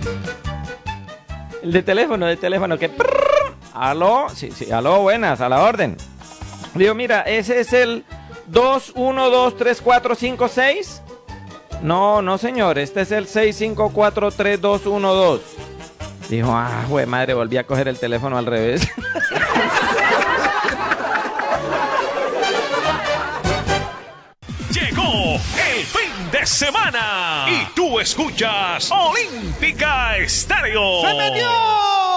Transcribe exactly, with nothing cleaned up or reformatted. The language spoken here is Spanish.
El de teléfono, de teléfono, que... Aló, sí, sí, aló, buenas, a la orden. Digo, mira, ese es el dos uno dos tres cuatro cinco seis. No, no señor, este es el seis cinco cuatro tres dos uno dos. Dijo, ah, güey, madre, volví a coger el teléfono al revés. Llegó el fin de semana y tú escuchas Olímpica Estéreo. ¡Se metió!